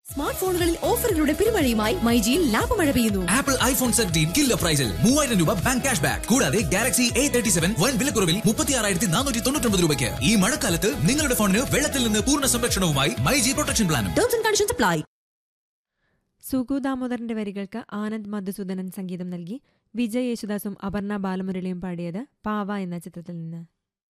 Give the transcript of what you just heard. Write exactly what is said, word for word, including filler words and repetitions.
Smart ഫോണുകളിൽ ഓഫറുകളുടെ പെരുമഴയുമായി മൈജിയിൽ ലാഭമഴ പെയ്യുന്നു. ആപ്പിൾ ഐഫോൺ സെവൻറ്റീൻ കില്ലർ പ്രൈസിൽ മൂവായിരം രൂപ ബാങ്ക് ക്യാഷ് ബാക്ക്. കൂടാതെ ഗാലക്സി എ തേർട്ടി സെവൻ വൻ വിലക്കുറവിൽ മുപ്പത്തി ആറായിരത്തി നാനൂറ്റി തൊണ്ണൂറ്റി ഒമ്പത് രൂപയ്ക്ക്. ഈ മഴക്കാലത്ത് നിങ്ങളുടെ ഫോണിന് വെള്ളത്തിൽ നിന്ന് പൂർണ്ണ സംരക്ഷണവുമായി മൈജി പ്രൊട്ടക്ഷൻ പ്ലാനും. Terms and conditions apply. Sugu ദാമോദരന്റെ വരികൾക്ക് ആനന്ദ് മധുസൂദനൻ സംഗീതം നൽകി. വിജയ് യേശുദാസും അപർണ ബാലമുരളിയും പാടിയത് പാവ എന്ന ചിത്രത്തിൽ നിന്ന്.